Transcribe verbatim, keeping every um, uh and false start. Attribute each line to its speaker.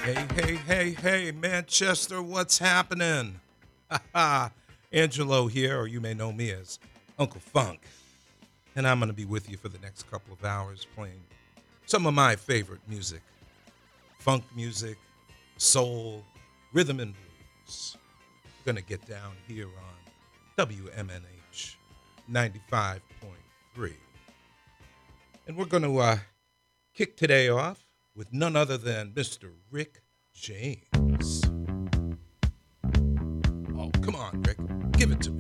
Speaker 1: Hey, hey, hey, hey, Manchester, what's happening? Angelo here, or you may know me as Uncle Funk. And I'm going to be with you for the next couple of hours playing some of my favorite music. Funk music, soul, rhythm and blues. We're going to get down here on W M N H ninety-five point three. And we're going to uh, kick today off with none other than Mister Rick James. Oh, come on, Rick. Give it to me.